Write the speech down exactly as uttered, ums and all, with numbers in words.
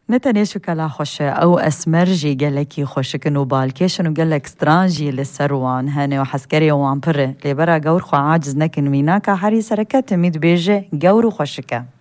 نتنيشو كلا خوش أو أسمرجي قالكي خوشك نوبال كيشنو قالك سترانجي للسروان هاني وحسكري وامبره لبرا قور خو عاجز نكن ميناكا حري سركات ميد بيجي قورو خوشكا